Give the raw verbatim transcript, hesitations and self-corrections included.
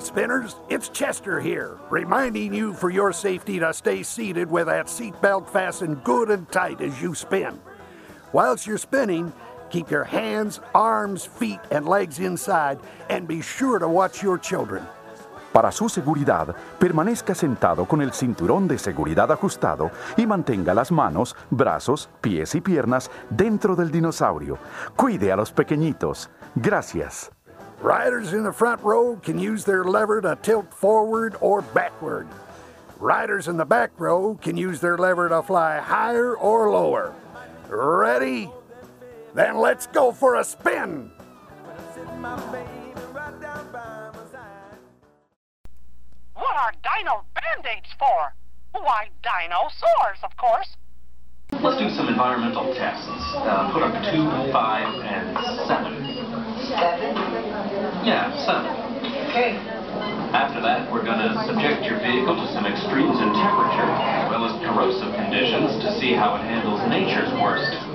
Spinners, it's Chester here, reminding you for your safety to stay seated with that seatbelt fastened good and tight as you spin. Whilst you're spinning, keep your hands, arms, feet, and legs inside, and be sure to watch your children. Para su seguridad, permanezca sentado con el cinturón de seguridad ajustado y mantenga las manos, brazos, pies y piernas dentro del dinosaurio. Cuide a los pequeñitos. Gracias. Riders in the front row can use their lever to tilt forward or backward. Riders in the back row can use their lever to fly higher or lower. Ready? Then let's go for a spin! What are dino band-aids for? Why, dinosaurs, of course. Let's do some environmental tests. Uh, put up two, five, and seven. Seven? Yeah, seven. Okay. After that, we're going to subject your vehicle to some extremes in temperature, as well as corrosive conditions, to see how it handles nature's worst.